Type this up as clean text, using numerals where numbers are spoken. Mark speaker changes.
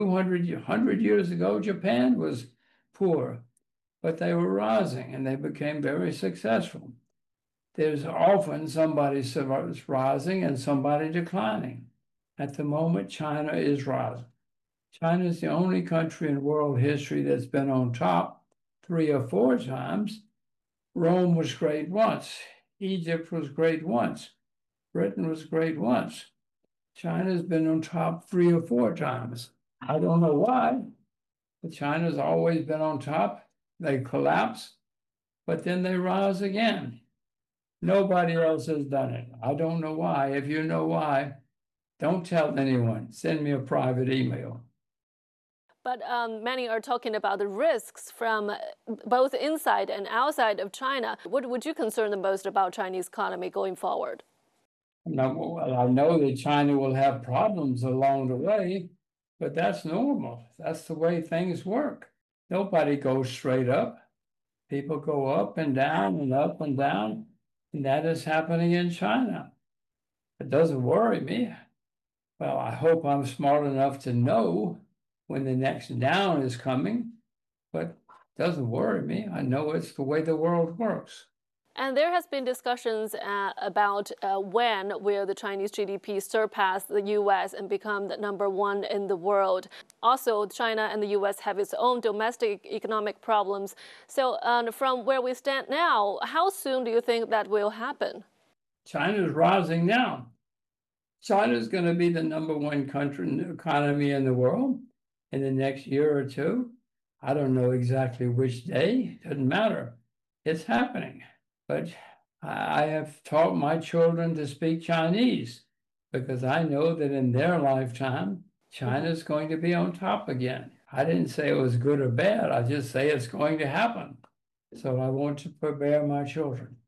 Speaker 1: 100 years ago, Japan was poor, but they were rising and they became very successful. There's often somebody rising and somebody declining. At the moment, China is rising. China is the only country in world history that's been on top 3 or 4 times. Rome was great once. Egypt was great once. Britain was great once. China's been on top 3 or 4 times. I don't know why, but China's always been on top. They collapse, but then they rise again. Nobody else has done it. I don't know why. If you know why, don't tell anyone. Send me a private email.
Speaker 2: But many are talking about the risks from both inside and outside of China. What would you concern the most about Chinese economy going forward?
Speaker 1: Now, well, I know that China will have problems along the way, but that's normal. That's the way things work. Nobody goes straight up. People go up and down and up and down, and that is happening in China. It doesn't worry me. Well, I hope I'm smart enough to know when the next down is coming, but it doesn't worry me. I know it's the way the world works.
Speaker 2: And there has been discussions about when will the Chinese GDP surpass the U.S. and become the #1 in the world. Also, China and the U.S. have its own domestic economic problems. So from where we stand now, how soon do you think that will happen?
Speaker 1: China's rising now. China's going to be the #1 country economy in the world in the next year or two. I don't know exactly which day. Doesn't matter. It's happening. But I have taught my children to speak Chinese because I know that in their lifetime, China's going to be on top again. I didn't say it was good or bad. I just say it's going to happen. So I want to prepare my children.